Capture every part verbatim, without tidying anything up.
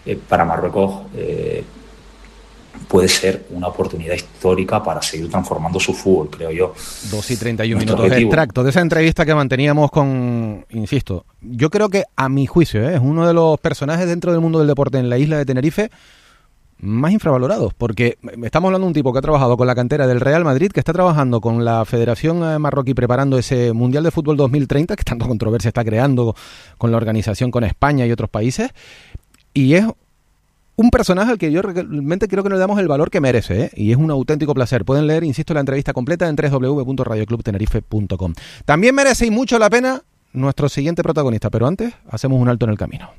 eh, para Marruecos eh, puede ser una oportunidad histórica para seguir transformando su fútbol, creo yo. dos y treinta y un minutos de extracto de esa entrevista que manteníamos con, insisto, yo creo que a mi juicio, ¿eh? es uno de los personajes dentro del mundo del deporte en la isla de Tenerife más infravalorados, porque estamos hablando de un tipo que ha trabajado con la cantera del Real Madrid, que está trabajando con la Federación Marroquí preparando ese Mundial de Fútbol dos mil treinta, que tanta controversia está creando con la organización, con España y otros países, y es un personaje al que yo realmente creo que no le damos el valor que merece, ¿eh? Y es un auténtico placer. Pueden leer, insisto, la entrevista completa en doble u doble u doble u punto radio club tenerife punto com. También merece y mucho la pena nuestro siguiente protagonista, pero antes hacemos un alto en el camino.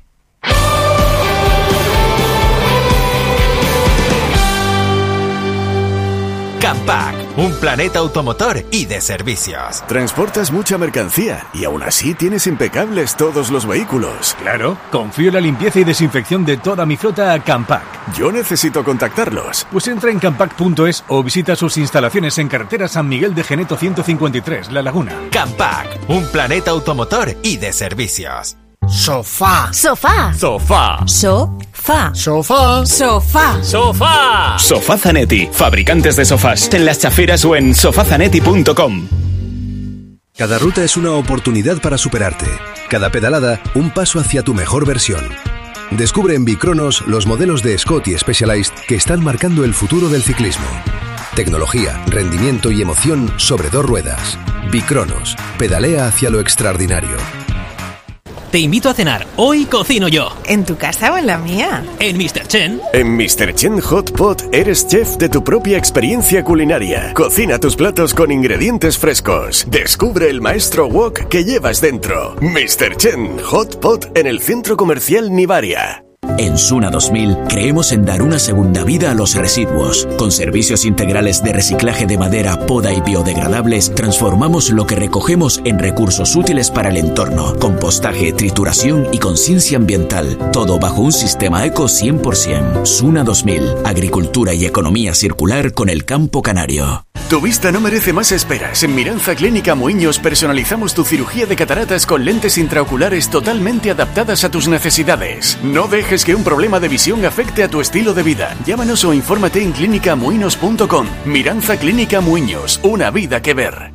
Campac, un planeta automotor y de servicios. Transportas mucha mercancía y aún así tienes impecables todos los vehículos. Claro, confío la limpieza y desinfección de toda mi flota a Campac. Yo necesito contactarlos. Pues entra en campac punto es o visita sus instalaciones en carretera San Miguel de Geneto ciento cincuenta y tres, La Laguna. Campac, un planeta automotor y de servicios. Sofá. Sofá. Sofá. Sofá. Sofá. Sofá. Sofá. Sofá Zanetti, fabricantes de sofás, en Las Chafiras o en sofá zanetti punto com. Cada ruta es una oportunidad para superarte. Cada pedalada, un paso hacia tu mejor versión. Descubre en Bicronos los modelos de Scott y Specialized que están marcando el futuro del ciclismo. Tecnología, rendimiento y emoción sobre dos ruedas. Bicronos, pedalea hacia lo extraordinario. Te invito a cenar. Hoy cocino yo. ¿En tu casa o en la mía? En mister Chen. En mister Chen Hot Pot eres chef de tu propia experiencia culinaria. Cocina tus platos con ingredientes frescos. Descubre el maestro wok que llevas dentro. mister Chen Hot Pot en el Centro Comercial Nivaria. En Suna dos mil creemos en dar una segunda vida a los residuos. Con servicios integrales de reciclaje de madera, poda y biodegradables, transformamos lo que recogemos en recursos útiles para el entorno. Compostaje, trituración y conciencia ambiental. Todo bajo un sistema eco cien por ciento. Suna dos mil. Agricultura y economía circular con el campo canario. Tu vista no merece más esperas. En Miranza Clínica Muiños personalizamos tu cirugía de cataratas con lentes intraoculares totalmente adaptadas a tus necesidades. No dejes que un problema de visión afecte a tu estilo de vida. Llámanos o infórmate en clínica muinos punto com. Miranza Clínica Muiños, una vida que ver.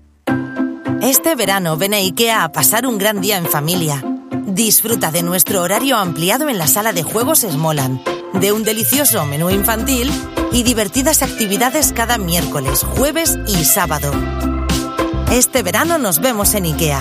Este verano ven a IKEA a pasar un gran día en familia. Disfruta de nuestro horario ampliado en la sala de juegos Smoland, de un delicioso menú infantil y divertidas actividades cada miércoles, jueves y sábado. Este verano nos vemos en IKEA.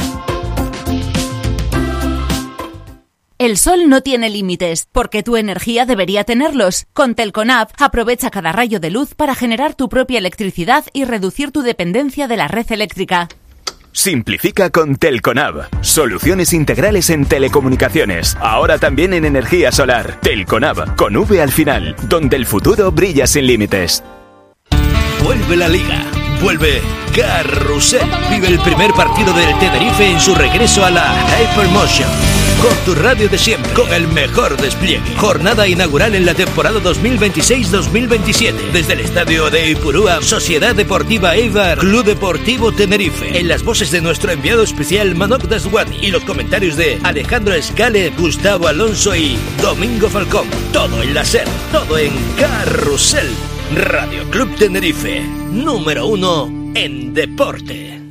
El sol no tiene límites, porque tu energía debería tenerlos. Con Telconab, aprovecha cada rayo de luz para generar tu propia electricidad y reducir tu dependencia de la red eléctrica. Simplifica con Telconab. Soluciones integrales en telecomunicaciones. Ahora también en energía solar. Telconab, con V al final, donde el futuro brilla sin límites. Vuelve la Liga. Vuelve Carrusel. Vive el primer partido del Tenerife en su regreso a la Hypermotion. Con tu radio de siempre, con el mejor despliegue. Jornada inaugural en la temporada dos mil veintiséis dos mil veintisiete. Desde el estadio de Ipurúa, Sociedad Deportiva Eibar, Club Deportivo Tenerife. En las voces de nuestro enviado especial Manok Daswani y los comentarios de Alejandro Escale, Gustavo Alonso y Domingo Falcón. Todo en la SER, todo en Carrusel. Radio Club Tenerife, número uno en deporte.